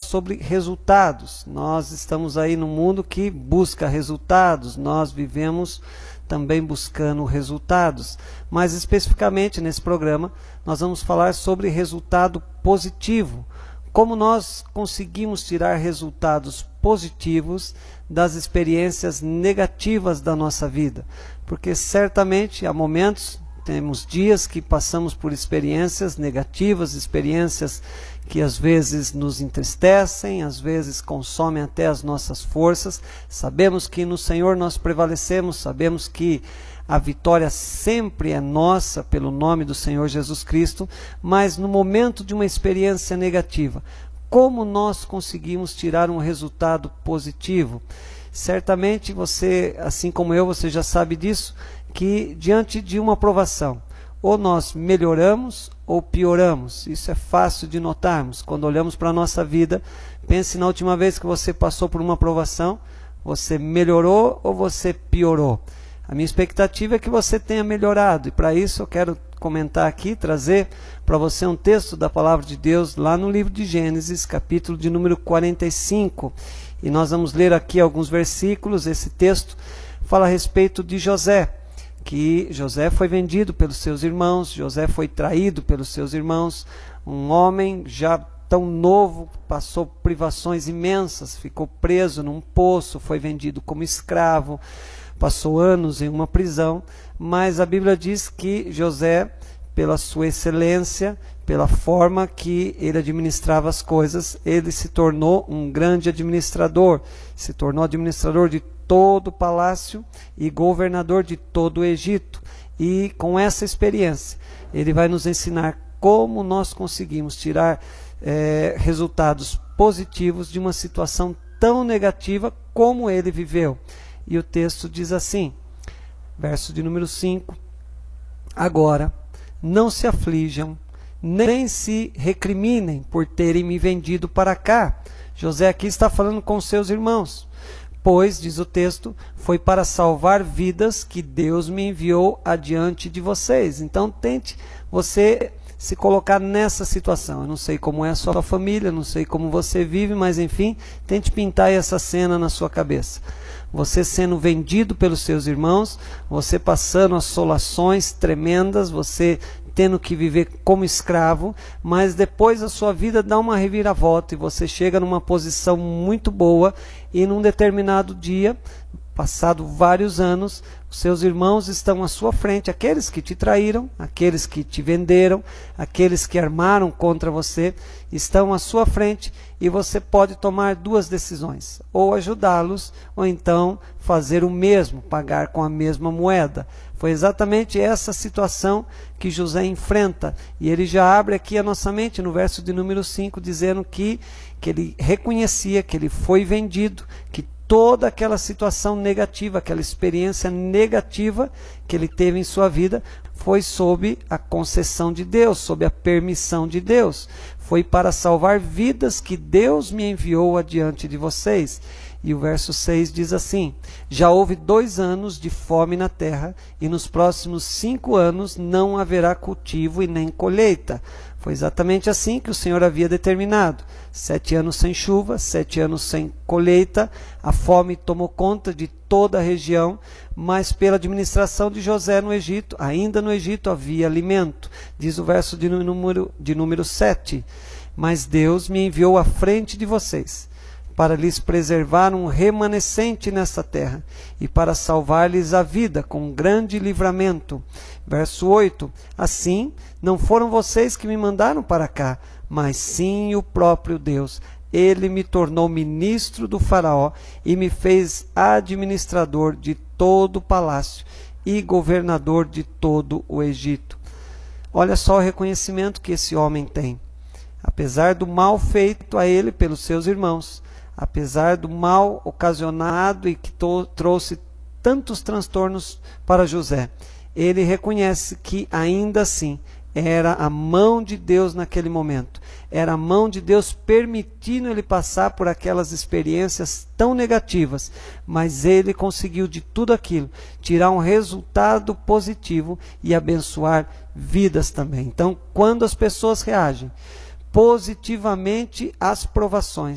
sobre resultados. Nós estamos aí num mundo que busca resultados, nós vivemos também buscando resultados. Mais especificamente nesse programa, nós vamos falar sobre resultado positivo. Como nós conseguimos tirar resultados positivos das experiências negativas da nossa vida. Porque certamente há momentos, temos dias que passamos por experiências negativas, experiências que às vezes nos entristecem, às vezes consomem até as nossas forças. Sabemos que no Senhor nós prevalecemos, sabemos que a vitória sempre é nossa pelo nome do Senhor Jesus Cristo, mas no momento de uma experiência negativa, como nós conseguimos tirar um resultado positivo? Certamente você, assim como eu, você já sabe disso, que diante de uma provação, ou nós melhoramos ou pioramos. Isso é fácil de notarmos. Quando olhamos para a nossa vida, pense na última vez que você passou por uma provação, você melhorou ou você piorou? A minha expectativa é que você tenha melhorado, e para isso eu quero comentar aqui, trazer para você um texto da Palavra de Deus, lá no livro de Gênesis, capítulo de número 45, e nós vamos ler aqui alguns versículos. Esse texto fala a respeito de José, que José foi vendido pelos seus irmãos, José foi traído pelos seus irmãos, um homem já tão novo, passou privações imensas, ficou preso num poço, foi vendido como escravo, passou anos em uma prisão, mas a Bíblia diz que José, pela sua excelência, pela forma que ele administrava as coisas, ele se tornou um grande administrador, se tornou administrador de todo o palácio e governador de todo o Egito. E com essa experiência, ele vai nos ensinar como nós conseguimos tirar resultados positivos de uma situação tão negativa como ele viveu. E o texto diz assim, verso de número 5, agora não se aflijam, nem se recriminem por terem me vendido para cá. José aqui está falando com seus irmãos, pois, diz o texto, foi para salvar vidas que Deus me enviou adiante de vocês. Então tente você se colocar nessa situação. Eu não sei como é a sua família, não sei como você vive, mas enfim, tente pintar essa cena na sua cabeça. Você sendo vendido pelos seus irmãos, você passando assolações tremendas, você tendo que viver como escravo, mas depois a sua vida dá uma reviravolta e você chega numa posição muito boa e num determinado dia, passado vários anos, os seus irmãos estão à sua frente, aqueles que te traíram, aqueles que te venderam, aqueles que armaram contra você, estão à sua frente e você pode tomar duas decisões, ou ajudá-los, ou então fazer o mesmo, pagar com a mesma moeda. Foi exatamente essa situação que José enfrenta, e ele já abre aqui a nossa mente no verso de número 5, dizendo que ele reconhecia que ele foi vendido, que toda aquela situação negativa, aquela experiência negativa que ele teve em sua vida, foi sob a concessão de Deus, sob a permissão de Deus. Foi para salvar vidas que Deus me enviou adiante de vocês. E o verso 6 diz assim, já houve 2 anos de fome na terra, e nos próximos 5 anos não haverá cultivo e nem colheita. Foi exatamente assim que o Senhor havia determinado. 7 anos sem chuva, 7 anos sem colheita, a fome tomou conta de toda a região, mas pela administração de José no Egito, ainda no Egito havia alimento. Diz o verso de número 7, mas Deus me enviou à frente de vocês, para lhes preservar um remanescente nessa terra, e para salvar-lhes a vida com grande livramento. Verso 8, assim, não foram vocês que me mandaram para cá, mas sim o próprio Deus. Ele me tornou ministro do faraó e me fez administrador de todo o palácio e governador de todo o Egito. Olha só o reconhecimento que esse homem tem. Apesar do mal feito a ele pelos seus irmãos, apesar do mal ocasionado e que trouxe tantos transtornos para José, ele reconhece que ainda assim era a mão de Deus naquele momento, era a mão de Deus permitindo ele passar por aquelas experiências tão negativas, mas ele conseguiu de tudo aquilo tirar um resultado positivo e abençoar vidas também. Então, quando as pessoas reagem positivamente às provações,